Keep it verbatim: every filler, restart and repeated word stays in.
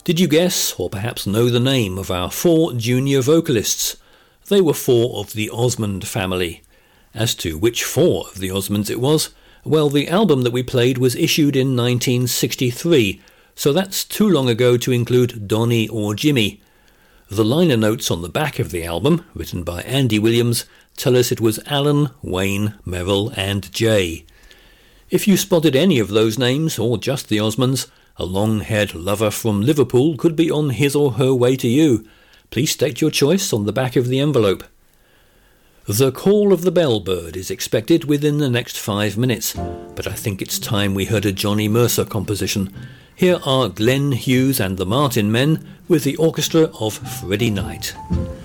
Did you guess, or perhaps know the name of our four junior vocalists? They were four of the Osmond family. As to which four of the Osmonds it was, well, the album that we played was issued in nineteen sixty-three, so that's too long ago to include Donny or Jimmy. The liner notes on the back of the album, written by Andy Williams, tell us it was Alan, Wayne, Merrill and Jay. If you spotted any of those names, or just the Osmonds, a long-haired lover from Liverpool could be on his or her way to you. Please state your choice on the back of the envelope. The call of the bellbird is expected within the next five minutes, but I think it's time we heard a Johnny Mercer composition. Here are Glenn Hughes and the Martin Men with the orchestra of Freddie Knight.